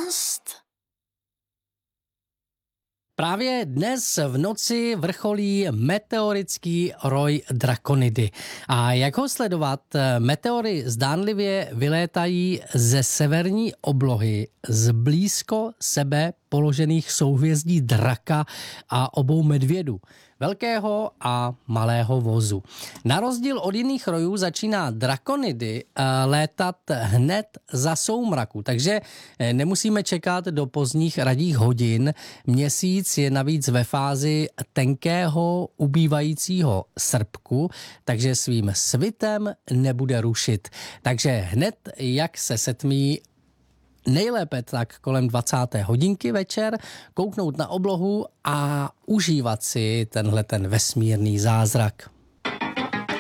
Právě dnes v noci vrcholí meteorický roj Drakonidy. A jak ho sledovat? Meteory zdánlivě vylétají ze severní oblohy z blízko sebe položených souhvězdí Draka a obou medvědů, velkého a malého vozu. Na rozdíl od jiných rojů začíná Drakonidy létat hned za soumraku, takže nemusíme čekat do pozdních ranních hodin. Měsíc je navíc ve fázi tenkého ubývajícího srpku, takže svým svitem nebude rušit. Takže hned jak se setmí, nejlépe tak kolem 20. hodinky večer, kouknout na oblohu a užívat si ten vesmírný zázrak.